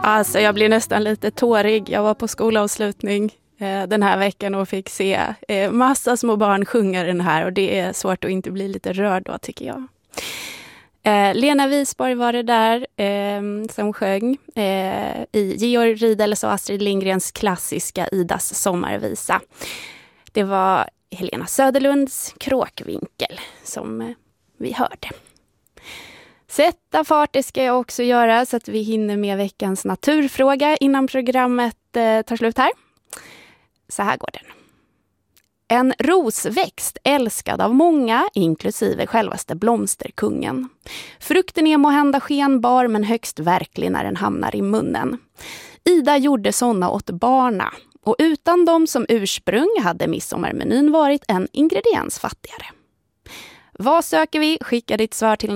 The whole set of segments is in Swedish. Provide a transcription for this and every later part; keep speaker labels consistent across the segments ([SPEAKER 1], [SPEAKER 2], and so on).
[SPEAKER 1] Alltså jag blir nästan lite tårig. Jag var på skolavslutning den här veckan och fick se massa små barn sjunga den här. Och det är svårt att inte bli lite rörd då, tycker jag. Lena Wisborg var det där som sjöng i Georg Riedels och Astrid Lindgrens klassiska Idas sommarvisa. Det var Helena Söderlunds Kråkvinkel som vi hörde. Sätta fart, det ska jag också göra så att vi hinner med veckans naturfråga innan programmet tar slut här. Så här går den. En rosväxt älskad av många, inklusive självaste blomsterkungen. Frukten är måhända skenbar men högst verklig när den hamnar i munnen. Ida gjorde såna åt barna, och utan dem som ursprung hade midsommarmenyn varit en ingrediens fattigare. Vad söker vi? Skicka ditt svar till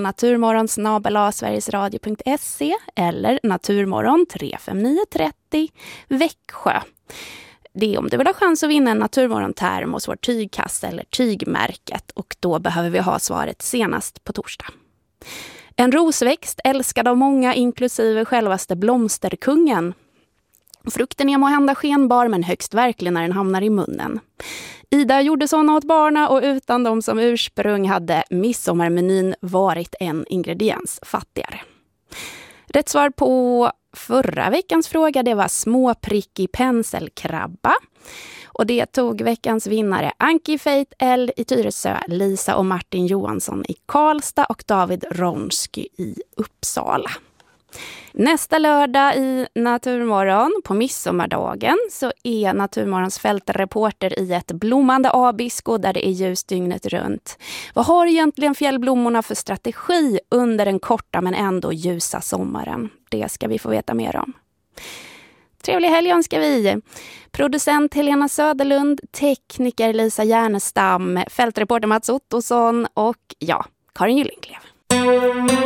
[SPEAKER 1] naturmorgon@sverigesradio.se eller naturmorgon 35930 Växjö. Det är om du vill ha chans att vinna en Naturmorgon-term hos vår tygkassa eller tygmärket, och då behöver vi ha svaret senast på torsdag. En rosväxt älskad av många, inklusive självaste blomsterkungen. Frukten är måhända skenbar men högst verklig när den hamnar i munnen. Ida gjorde såna åt barna, och utan dem som ursprung hade midsommarmenyn varit en ingrediens fattigare. Rätt svar på förra veckans fråga, det var småprickig penselkrabba. Och det tog veckans vinnare Anki Feit L i Tyresö, Lisa och Martin Johansson i Karlstad och David Ronsky i Uppsala. Nästa lördag i Naturmorgon på midsommardagen så är Naturmorgons fältreporter i ett blommande abisko där det är ljus dygnet runt. Vad har egentligen fjällblommorna för strategi under den korta men ändå ljusa sommaren? Det ska vi få veta mer om. Trevlig helg önskar vi. Producent Helena Söderlund, tekniker Lisa Järnestam, fältreporter Mats Ottosson och Karin Gyllenklev.